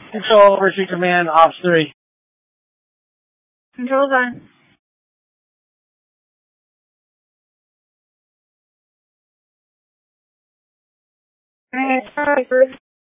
Control, First in Command, Ops 3. Control's on. Alright, sorry, Bruce.